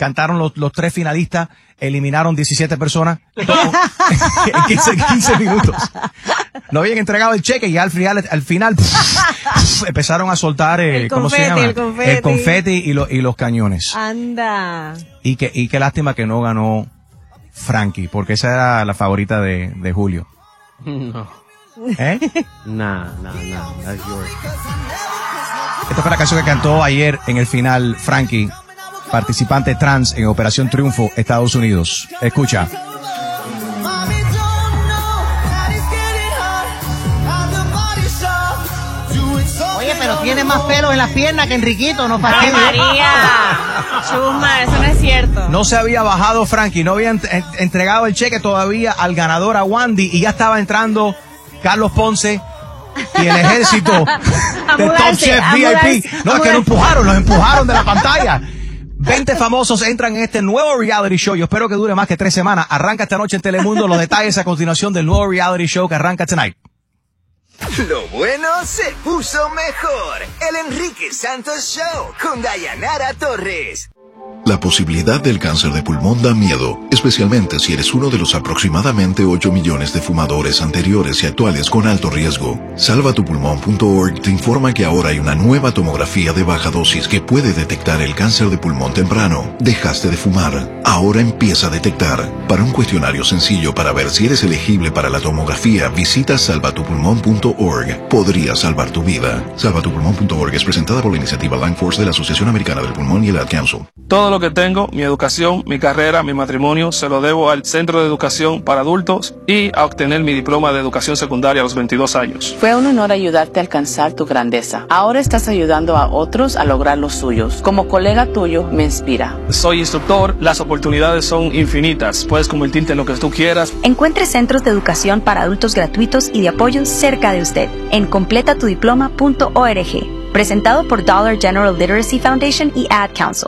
cantaron los 3 finalistas, eliminaron 17 personas en 15 minutos. No habían entregado el cheque y al final empezaron a soltar ¿cómo se llama? El confeti y los cañones. Anda. Y qué lástima que no ganó Frankie, porque esa era la favorita de Julio. No. Nah, that's yours. Esta fue la canción que cantó ayer en el final Frankie, participante trans en Operación Triunfo, Estados Unidos. Escucha. Oye, pero tiene más pelo en las piernas que Enriquito, ¿no? ¡Ay, María! Chuma, eso no es cierto. No se había bajado Frankie, no habían entregado el cheque todavía al ganador, a Wandy, y ya estaba entrando Carlos Ponce y el ejército de Top Chef VIP. No, es que los empujaron de la pantalla. 20 famosos entran en este nuevo reality show. Yo espero que dure más que 3 semanas. Arranca esta noche en Telemundo. Los detalles a continuación del nuevo reality show que arranca tonight. Lo bueno se puso mejor. El Enrique Santos Show con Dayanara Torres. La posibilidad del cáncer de pulmón da miedo, especialmente si eres uno de los aproximadamente 8 millones de fumadores anteriores y actuales con alto riesgo. Salvatupulmón.org te informa que ahora hay una nueva tomografía de baja dosis que puede detectar el cáncer de pulmón temprano. Dejaste de fumar, ahora empieza a detectar. Para un cuestionario sencillo para ver si eres elegible para la tomografía, visita salvatupulmón.org. Podría salvar tu vida. Salvatupulmón.org es presentada por la iniciativa Lung Force de la Asociación Americana del Pulmón y el Ad Council. Todo lo que tengo, mi educación, mi carrera, mi matrimonio, se lo debo al Centro de Educación para Adultos y a obtener mi diploma de educación secundaria a los 22 años. Fue un honor ayudarte a alcanzar tu grandeza. Ahora estás ayudando a otros a lograr los suyos. Como colega tuyo, me inspira. Soy instructor, las oportunidades son infinitas. Puedes convertirte en lo que tú quieras. Encuentre centros de educación para adultos gratuitos y de apoyo cerca de usted en completatudiploma.org. Presentado por Dollar General Literacy Foundation y Ad Council.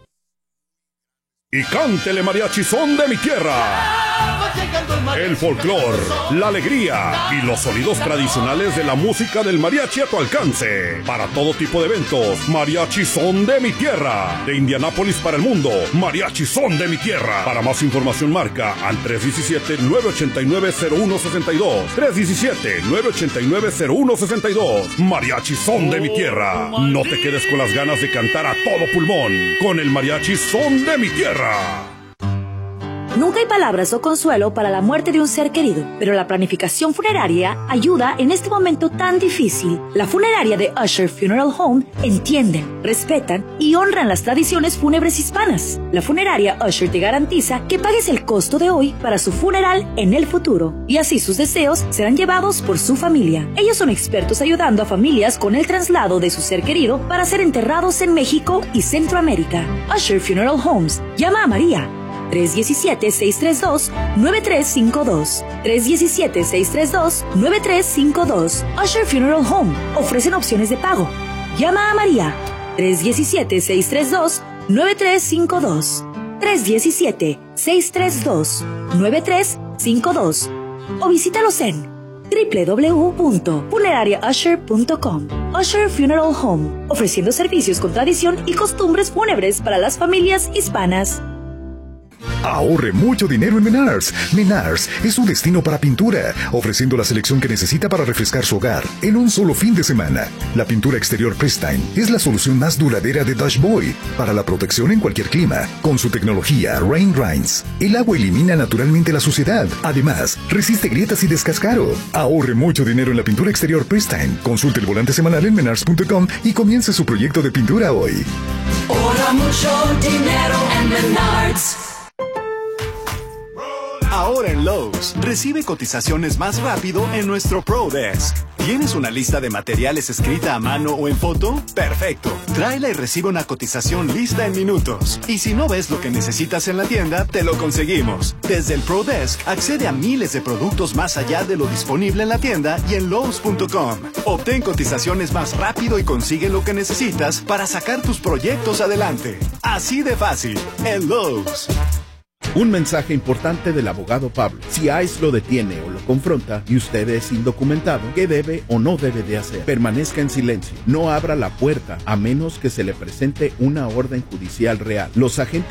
Y cántele mariachi son de mi tierra. El folclor, la alegría y los sonidos tradicionales de la música del mariachi a tu alcance. Para todo tipo de eventos, mariachi son de mi tierra. De Indianápolis para el mundo, mariachi son de mi tierra. Para más información marca al 317-989-0162. 317-989-0162. Mariachi son de mi tierra. No te quedes con las ganas de cantar a todo pulmón con el mariachi son de mi tierra. Nunca hay palabras o consuelo para la muerte de un ser querido, pero la planificación funeraria ayuda en este momento tan difícil. La funeraria de Usher Funeral Home entienden, respetan y honran las tradiciones fúnebres hispanas. La funeraria Usher te garantiza que pagues el costo de hoy para su funeral en el futuro, y así sus deseos serán llevados por su familia. Ellos son expertos ayudando a familias con el traslado de su ser querido para ser enterrados en México y Centroamérica. Usher Funeral Homes. Llama a María. 317-632-9352. 317-632-9352. Usher Funeral Home. Ofrecen opciones de pago. Llama a María. 317-632-9352. 317-632-9352. O visítalos en www.funerariausher.com. Usher Funeral Home. Ofreciendo servicios con tradición y costumbres fúnebres para las familias hispanas. Ahorre mucho dinero en Menards. Menards es un destino para pintura, ofreciendo la selección que necesita para refrescar su hogar en un solo fin de semana. La pintura exterior Prestine es la solución más duradera de Dutch Boy para la protección en cualquier clima. Con su tecnología Rain Rinse, el agua elimina naturalmente la suciedad. Además, resiste grietas y descascaro. Ahorre mucho dinero en la pintura exterior Prestine. Consulte el volante semanal en menards.com y comience su proyecto de pintura hoy. Ahorra mucho dinero en Menards. Ahora en Lowe's, recibe cotizaciones más rápido en nuestro Pro Desk. ¿Tienes una lista de materiales escrita a mano o en foto? ¡Perfecto! Tráela y recibe una cotización lista en minutos. Y si no ves lo que necesitas en la tienda, te lo conseguimos. Desde el Pro Desk, accede a miles de productos más allá de lo disponible en la tienda y en Lowe's.com. Obtén cotizaciones más rápido y consigue lo que necesitas para sacar tus proyectos adelante. Así de fácil, en Lowe's. Un mensaje importante del abogado Pablo. Si ICE lo detiene o lo confronta y usted es indocumentado, ¿qué debe o no debe de hacer? Permanezca en silencio. No abra la puerta a menos que se le presente una orden judicial real. Los agentes